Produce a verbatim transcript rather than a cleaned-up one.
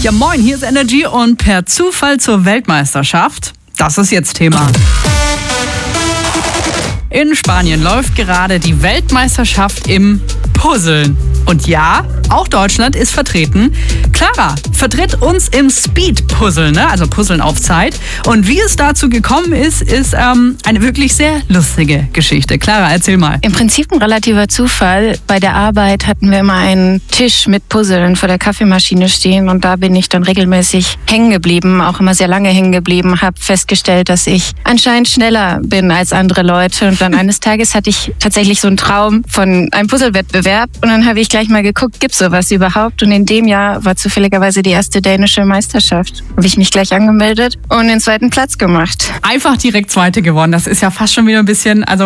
Ja moin, hier ist Energy und per Zufall zur Weltmeisterschaft. Das ist jetzt Thema. In Spanien läuft gerade die Weltmeisterschaft im Puzzeln. Und ja, auch Deutschland ist vertreten. Clara vertritt uns im Speed-Puzzeln, ne? Also Puzzeln auf Zeit. Und wie es dazu gekommen ist, ist ähm, eine wirklich sehr lustige Geschichte. Clara, erzähl mal. Im Prinzip ein relativer Zufall. Bei der Arbeit hatten wir immer einen Tisch mit Puzzeln vor der Kaffeemaschine stehen und da bin ich dann regelmäßig hängen geblieben, auch immer sehr lange hängen geblieben, habe festgestellt, dass ich anscheinend schneller bin als andere Leute. Und dann eines Tages hatte ich tatsächlich so einen Traum von einem Puzzlewettbewerb und dann habe ich gleich mal geguckt, gibt's sowas überhaupt? Und in dem Jahr war zufälligerweise die erste dänische Meisterschaft. Habe ich mich gleich angemeldet und den zweiten Platz gemacht. Einfach direkt Zweite gewonnen. Das ist ja fast schon wieder ein bisschen, also